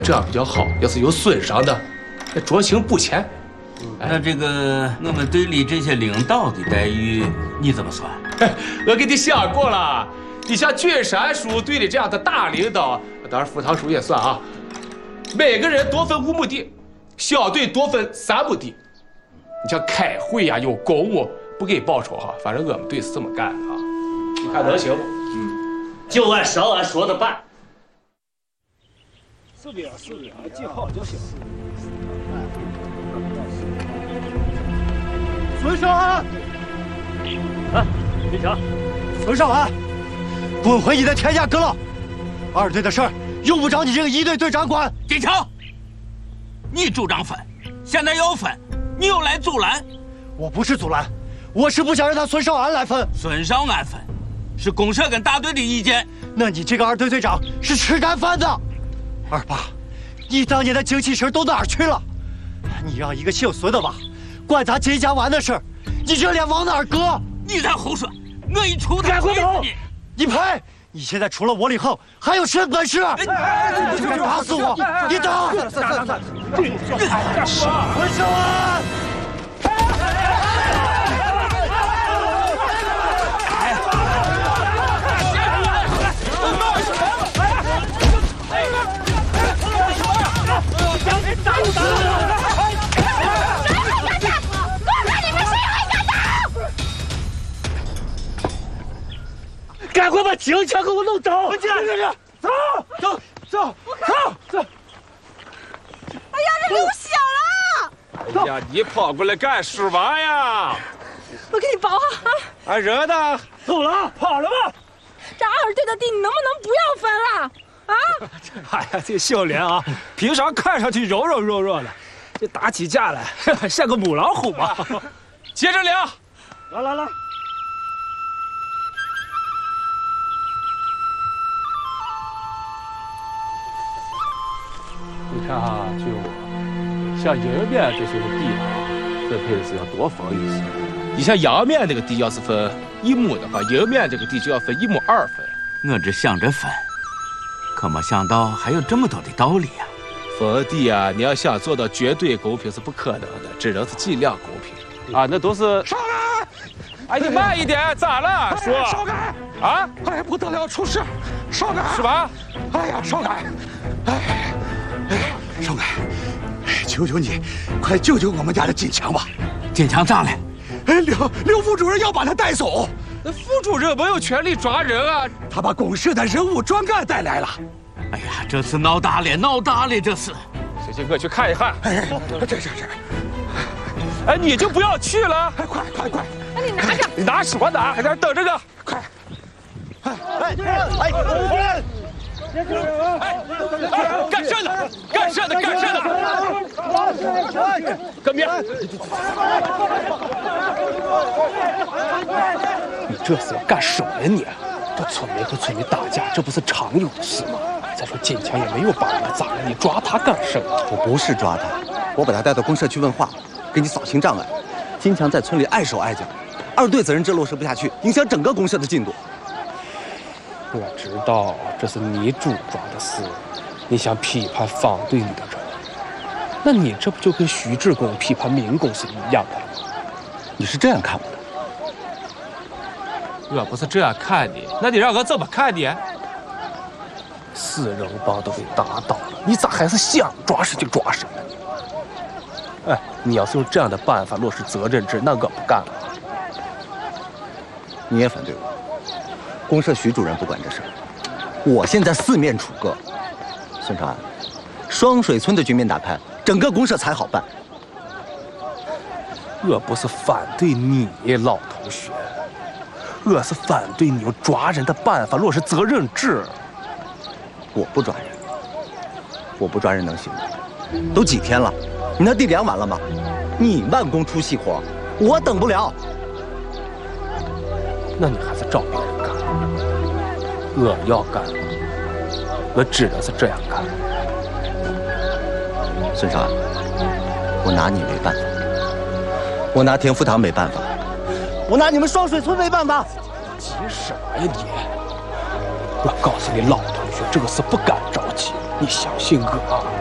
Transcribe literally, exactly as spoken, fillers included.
这样比较好。要是有损伤的，那酌情补钱。 那这个我们队里这些领导的待遇你怎么算？ 我给你想过了，你像俊山叔队里这样的大领导，当然副堂叔也算啊，每个人多分五亩地，小队多分三亩地。你像开会呀、有公务不给报酬哈，反正我们队是这么干的啊。你看能行不？ 嗯，就按少安说的办。 是的呀，是的呀，记好就行。孙少安， 啊，林强， 孙少安，滚回你的田家阁楼。二队的事儿用不着你这个一队队长管。 金强，你主张分，现在要分，你又来阻拦。 我不是阻拦，我是不想让他孙少安来分。 孙少安分，是公社跟大队的意见。 那你这个二队队长是吃干饭的。二爸，你当年的精气神都哪儿去了？你让一个姓孙的娃管咱金家湾的事儿，你这脸往哪儿搁？ 你在胡说！我一出该回头！ 你你赔！你现在除了我李后，还有什么本事？你敢打死我！你打！ 算了算了算了， 孙少安！ 赶快把金强给我弄走！ 文姐，走走走走走！ 哎呀，这流血了！ 哎呀，你跑过来干什么呀？ 我给你保好啊！ 啊，人呢？ 走了，跑了吧？ 这二队的地，你能不能不要分了？啊！ 哎呀，这秀莲啊，平常看上去柔柔弱弱的，这打起架来像个母老虎嘛。 接着聊。 来来来。 你看哈，据我，像迎面这些个地啊，分配的是要多分一些。你像阳面这个地要是分一亩的话，迎面这个地就要分一亩二分。 我只想着分，可没想到还有这么多的道理呀、 啊！分地啊，你要想做到绝对公平是不可能的，只能是尽量公平。啊，那都是少安， 哎，你慢一点，咋了？说少安啊！ 哎，不得了，出事！少安是吧？ 哎呀，少安，哎。哎，少安，求求你，快救救我们家的金强吧！ 金强咋了？ 哎，刘刘副主任要把他带走。 那副主任没有权利抓人啊！ 他把公社的人物专干带来了。 哎呀，这次闹大了，闹大了，这是。 行行，我去看一看。 哎，这这这。 哎，你就不要去了！ 哎，快快快！ 哎，你拿着。 你拿什么拿？还在这等着呢！ 快！哎哎哎！ 哎，干什么？干什么？干什么？革命！ 你这是要干什么呀你？这村民和村民打架，这不是常有的事吗？再说金强也没有把你咋了，你抓他干什么？ 我不是抓他，我把他带到公社去问话，给你扫清障碍。金强在村里碍手碍脚，二队责任制落实不下去，影响整个公社的进度。 我知道这是你主张的事，你想批判方队里的人，那你这不就跟徐志公批判民工是一样的吗？ 你是这样看我的？我不是这样看你，那你让我怎么看你？ 四人帮都被打倒了，你咋还是想抓谁就抓谁呢？哎，你要是用这样的办法落实责任制，那我不干了。 你也反对我？公社徐主任不管这事儿，我现在四面楚歌。孙长安，双水村的局面打开，整个公社才好办。 我不是反对你，老同学，我是反对你用抓人的办法落实责任制。 我不抓人，我不抓人能行吗？都几天了，你那地量完了吗？你慢工出细活，我等不了。 那你还是找别人干。我要干，我只能是这样干。 孙少安，我拿你没办法，我拿田福堂没办法，我拿你们双水村没办法。 急什么呀你？我告诉你，老同学，这个事不敢着急。 你相信我。